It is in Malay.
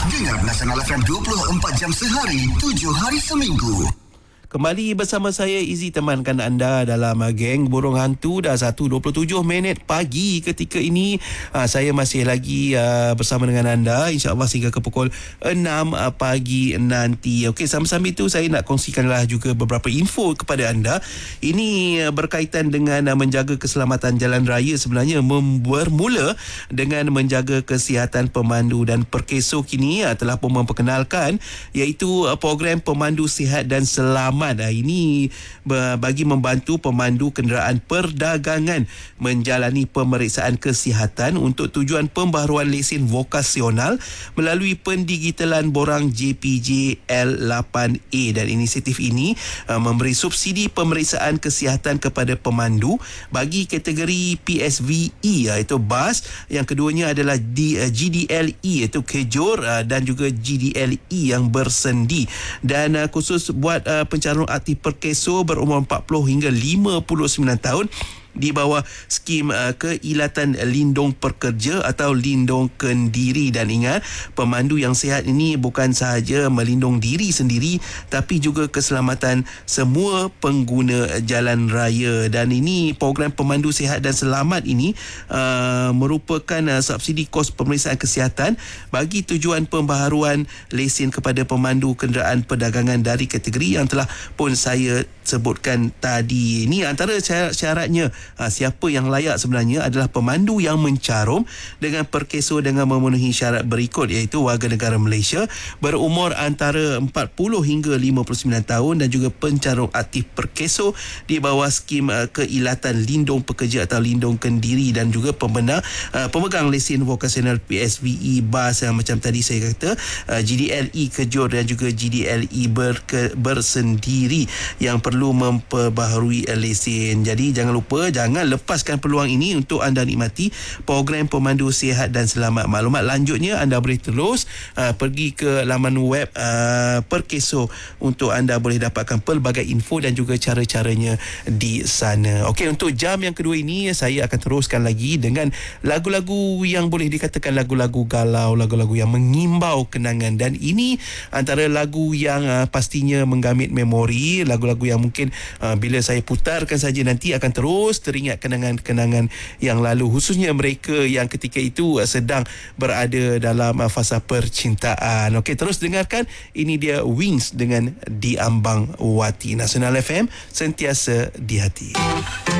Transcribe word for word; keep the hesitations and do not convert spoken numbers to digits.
Dengar Nasional F M dua puluh empat jam sehari, tujuh hari seminggu. Kembali bersama saya Izzy, temankan anda dalam uh, geng Burung Hantu. Dah satu dua puluh tujuh minit pagi ketika ini. uh, Saya masih lagi uh, bersama dengan anda, InsyaAllah sehingga ke pukul enam uh, pagi nanti. Okey, sambil-sambil itu saya nak kongsikanlah juga beberapa info kepada anda. Ini uh, berkaitan dengan uh, menjaga keselamatan jalan raya. Sebenarnya mem- bermula dengan menjaga kesihatan pemandu, dan Perkeso kini uh, telah pun memperkenalkan iaitu uh, program pemandu sihat dan selamat. Ini bagi membantu pemandu kenderaan perdagangan menjalani pemeriksaan kesihatan untuk tujuan pembaharuan lesen vokasional melalui pendigitalan borang J P J L lapan A, dan inisiatif ini uh, memberi subsidi pemeriksaan kesihatan kepada pemandu bagi kategori P S V E iaitu bas, yang keduanya adalah D, uh, G D L E iaitu kejur, uh, dan juga G D L E yang bersendi. Dan uh, khusus buat uh, pencalonan aktif Perkeso berumur empat puluh hingga lima puluh sembilan tahun di bawah skim uh, keilatan lindung pekerja atau lindung kendiri. Dan ingat, pemandu yang sihat ini bukan sahaja melindung diri sendiri tapi juga keselamatan semua pengguna jalan raya. Dan ini program pemandu sihat dan selamat ini uh, merupakan uh, subsidi kos pemeriksaan kesihatan bagi tujuan pembaharuan lesen kepada pemandu kenderaan perdagangan dari kategori yang telah pun saya sebutkan tadi. Ini antara syarat-syaratnya. Ha, siapa yang layak sebenarnya adalah pemandu yang mencarum dengan Perkeso dengan memenuhi syarat berikut, iaitu warga negara Malaysia, berumur antara empat puluh hingga lima puluh sembilan tahun, dan juga pencarum aktif Perkeso di bawah skim uh, keilatan lindung pekerja atau lindung kendiri, dan juga pembenar uh, pemegang lesen vokasional P S V E bas yang macam tadi saya kata, uh, G D L E kejur dan juga G D L E berke, bersendiri yang perlu memperbaharui uh, lesen. Jadi jangan lupa, jangan lepaskan peluang ini untuk anda nikmati program pemandu sihat dan selamat. Maklumat lanjutnya anda boleh terus uh, pergi ke laman web uh, Perkeso untuk anda boleh dapatkan pelbagai info dan juga cara-caranya di sana. Okey, untuk jam yang kedua ini saya akan teruskan lagi dengan lagu-lagu yang boleh dikatakan lagu-lagu galau, lagu-lagu yang mengimbau kenangan, dan ini antara lagu yang uh, pastinya menggamit memori, lagu-lagu yang mungkin uh, bila saya putarkan saja nanti akan terus teringat kenangan-kenangan yang lalu, khususnya mereka yang ketika itu uh, sedang berada dalam uh, fasa percintaan. Okey, terus dengarkan, ini dia Wings dengan Di Ambang Wati. Nasional F M, sentiasa di hati.